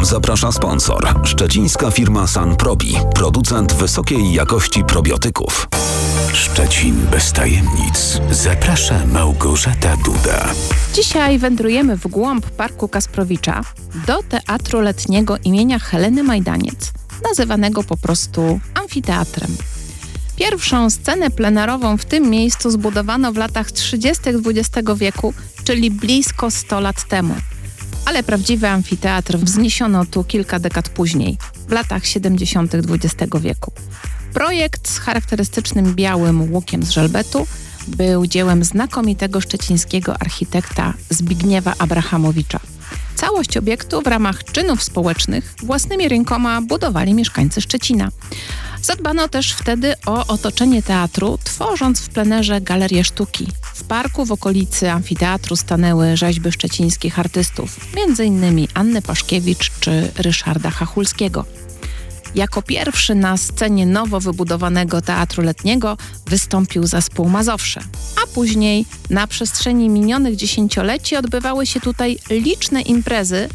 zaprasza sponsor. Szczecińska firma Sanprobi, producent wysokiej jakości probiotyków. Szczecin bez tajemnic. Zaprasza Małgorzata Duda. Dzisiaj wędrujemy w głąb Parku Kasprowicza do Teatru Letniego imienia Heleny Majdaniec, nazywanego po prostu amfiteatrem. Pierwszą scenę plenerową w tym miejscu zbudowano w latach 30. XX wieku, czyli blisko 100 lat temu. Ale prawdziwy amfiteatr wzniesiono tu kilka dekad później, w latach 70. XX wieku. Projekt z charakterystycznym białym łukiem z żelbetu był dziełem znakomitego szczecińskiego architekta Zbigniewa Abrahamowicza. Całość obiektu w ramach czynów społecznych własnymi rękoma budowali mieszkańcy Szczecina. Zadbano też wtedy o otoczenie teatru, tworząc w plenerze galerię sztuki. W parku w okolicy amfiteatru stanęły rzeźby szczecińskich artystów, m.in. Anny Paszkiewicz czy Ryszarda Chachulskiego. Jako pierwszy na scenie nowo wybudowanego Teatru Letniego wystąpił zespół Mazowsze, a później na przestrzeni minionych dziesięcioleci odbywały się tutaj liczne imprezy,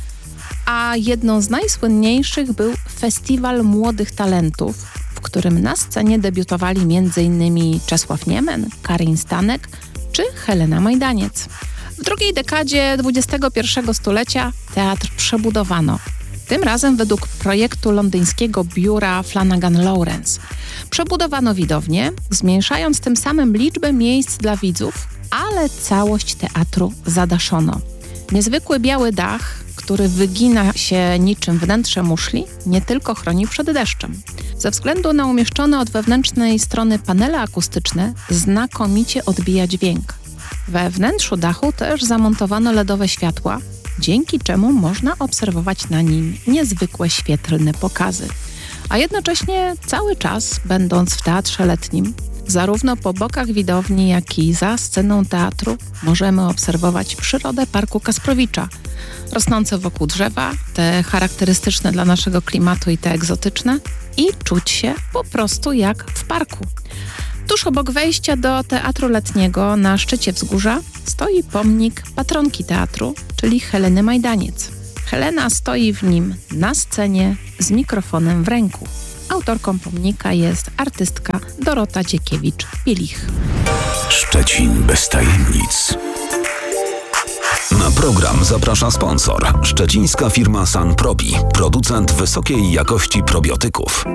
a jedną z najsłynniejszych był Festiwal Młodych Talentów, w którym na scenie debiutowali m.in. Czesław Niemen, Karin Stanek czy Helena Majdaniec. W drugiej dekadzie XXI stulecia teatr przebudowano. Tym razem według projektu londyńskiego biura Flanagan Lawrence. Przebudowano widownię, zmniejszając tym samym liczbę miejsc dla widzów, ale całość teatru zadaszono. Niezwykły biały dach, który wygina się niczym wnętrze muszli, nie tylko chroni przed deszczem. Ze względu na umieszczone od wewnętrznej strony panele akustyczne, znakomicie odbija dźwięk. We wnętrzu dachu też zamontowano LEDowe światła, dzięki czemu można obserwować na nim niezwykłe świetlne pokazy. A jednocześnie cały czas, będąc w Teatrze Letnim, zarówno po bokach widowni, jak i za sceną teatru możemy obserwować przyrodę Parku Kasprowicza. Rosnące wokół drzewa, te charakterystyczne dla naszego klimatu i te egzotyczne, i czuć się po prostu jak w parku. Tuż obok wejścia do Teatru Letniego na szczycie wzgórza stoi pomnik patronki teatru, czyli Heleny Majdaniec. Helena stoi w nim na scenie z mikrofonem w ręku. Autorką pomnika jest artystka Dorota Dziekiewicz-Pielich. Szczecin bez tajemnic. Na program zaprasza sponsor. Szczecińska firma Sanprobi, producent wysokiej jakości probiotyków.